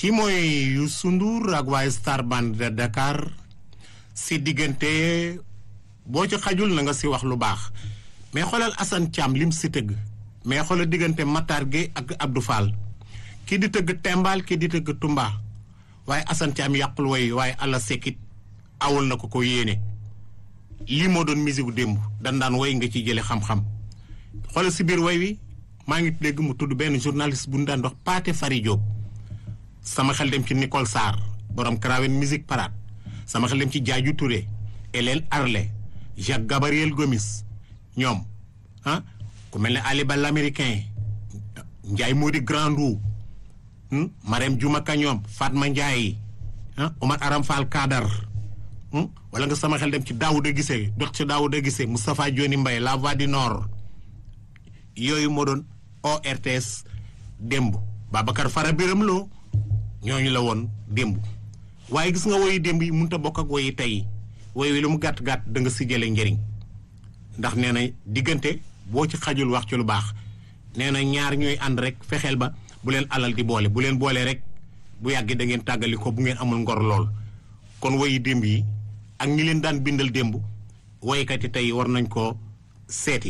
kii mooy Youssou Ndour ak waa Star Band de Dakar si diggante boo ci xajul na nga si wax lu baax mais xoolal Assane Thiam lim si tëgg mais xoolal diggante Matar Gueye ak Abdou Fall kii di tëgg Tembal kii di tëgg Tumba waaye Assane Thiam yàqul way waaye Alla Sekit awul na ko yéene lii moo doon musique démb dan daan way nga ci jële xam-xam xoolal si biir way wi maa ngi dégg mu tudd benn journaliste bu ñu daan dox Pathé Fary Diop sama xel dem ci Nicole Sarr borom Krawen Musique Parade sama xel dem ci Diadiou Touré Hélène Arlé Jacques Gabriel Gomis ñoom ku mel ne Ali Ba l'américain Ndiaye Modi Grand Roux Marème Diouma Ka ñoom Fatma Ndiaye Omar Aram Fall Kadar wala nga sama xel dem ci Daouda Guissé dox ci Daouda Guissé Moustapha Dioni Mbaye La Voix du Nord yooyu moo doon ORTS démb Babacar Fara Biram Lo ñooñu la woon démb waaye gis nga woyu démb yi mënut a bokk ak woyu tey woy wi lu mu gàtt-gàtt da nga si jële njëriñ ndax nee na diggante boo ci xajul wax ci lu baax nee na ñaar ñooy ànd rek fexeel ba bu leen alal di boole bu leen boolee rek bu yàggee da ngeen tàggali ko bu ngeen amul ngor lool kon woyu démb yi ak ñi leen daan bindal démb woykat yi tey war nañ koo seeti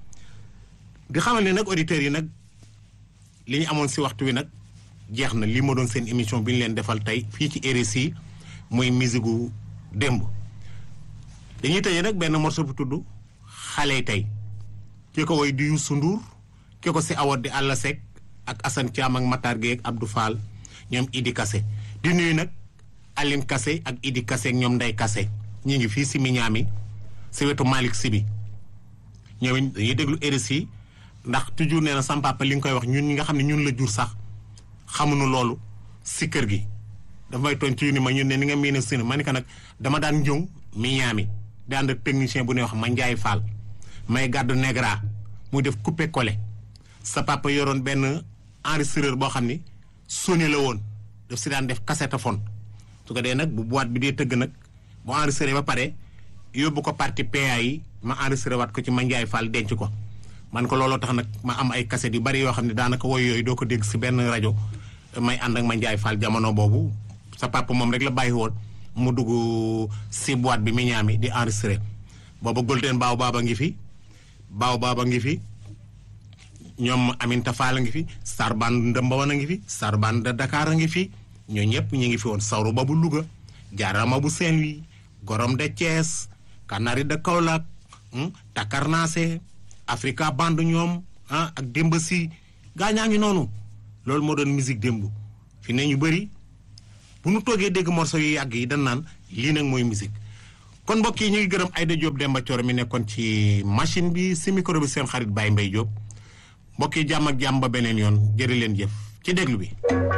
di xamal ne nag auditeurs yi nag li ñu amoon si waxtu wi nag jeex na lii moo doon seen émission bi ñu leen defal tey fii ci RSI muy musique gu démb dañuy tëjee nag benn morceau bu tudd xale tey ki ko woy di Youssou Ndour ki ko si awoot di Alla Seck ak Assane Thiam ak Matar Gueye ak Abdou Fall ñoom Idi Kassé di nuyu nag Aline Kassé ak Idi Kassé ak ñoom Ndeye Kassé ñu ngi fii si Mignane si wetu Malick Sy bi ñoom dañuy déglu RSI ndax toujours nee na sama papa li nga koy wax ñun ñi nga xam ne ñun la jur sax xamuñu loolu si kër gi dafay tooñ ci ni ma ñun ne ni nga miine sini ma ni ko nag dama daan njëw Mignane di ànd ak technicien bu ñuy wax ma Ndiaye Fall may gàddu negra muy def coupé collé sa papa yoroon benn enregistreur boo xam ni Sony la woon daf si daan def cassettephone su ko dee nag bu boîte bi dee tëgg nag bu enregistré ba pare yóbbu ko parti PA yi ma enregistré waat ko ci ma Ndiaye Fall denc ko man ko looloo tax nag ma am ay cassette yu bari yoo xam ne daanaka woy yooyu doo ko dégg si benn rajo may ànd ak ma Ndiaye Fall jamono boobu sa papa moom rek la bàyyi woon mu dugg si boîte bi Mignane di enregistré booba Golden Baaw Baaba ngi fi Baaw Baaba ngi fi ñoom Aminta Fall a ngi fi Star Band Ndëmbawan a ngi fi Star Band de Dakar a ngi fi ñoo ñëpp ñu ngi fi woon Sawru ba bu Louga Jaarama bu Saint-Louis Gorom de Thiès Kanari de Kaolack Takarnase Africa Band ñoom ak démb si gaañaa ngi noonu loolu moo doon musique démb fi ne ñu bëri bu nu toogee dégg morceau yu yàgg yi dañ naan lii nag mooy musique kon mbokk yi ñu ngi gërëm Aïda Diop Demba Thioro mi nekkoon ci machine bi si micro bi seen xarit Baye Mbaye Diop mbokk yi jàmm ak jàmm ba beneen yoon jërë leen jëf ci déglu bi